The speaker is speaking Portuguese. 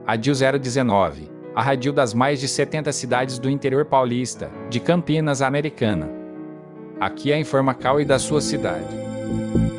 Radil 019, a radil das mais de 70 cidades do interior paulista, de Campinas, Americana. Aqui é a Informacal e da sua cidade.